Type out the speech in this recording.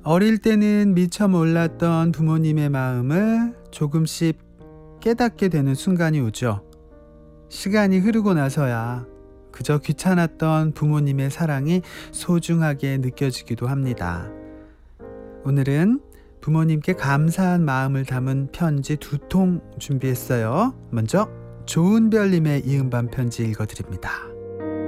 어릴 때는 미처 몰랐던 부모님의 마음을 조금씩 깨닫게 되는 순간이 오죠. 시간이 흐르고 나서야 그저 귀찮았던 부모님의 사랑이 소중하게 느껴지기도 합니다. 오늘은 부모님께 감사한 마음을 담은 편지 2통 준비했어요. 먼저 좋은별님의 이음반 편지 읽어드립니다.